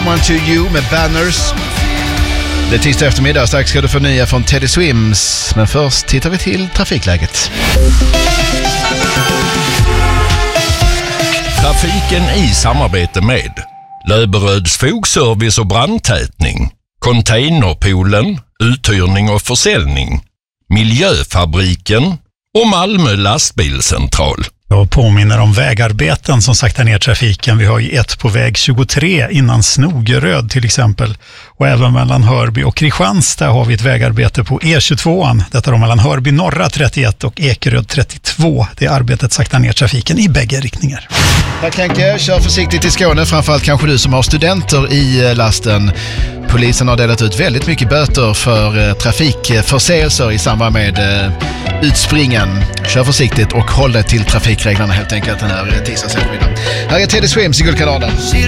Someone to You med Banners. Det är tisdag eftermiddag, strax ska du få nya från Teddy Swims. Men först tittar vi till trafikläget. Trafiken i samarbete med Löberöds fogservice och brandtätning, Containerpoolen, uthyrning och försäljning, Miljöfabriken och Malmö lastbilscentral. Jag påminner om vägarbeten som saktar ner trafiken. Vi har ju ett på väg 23 innan Snogeröd till exempel. Och även mellan Hörby och Kristianstad har vi ett vägarbete på E22. Detta då mellan Hörby norra 31 och Ekeröd 32. Det arbetet saktar ner trafiken i bägge riktningar. Tack Henke, kör försiktigt i Skåne, framförallt kanske du som har studenter i lasten. Polisen har delat ut väldigt mycket böter för trafikförseelser i samband med utspringen. Kör försiktigt och håll dig till trafikreglerna helt enkelt den här tisdagseftermiddagen. Här är Teddy Swims i Guldkanalen.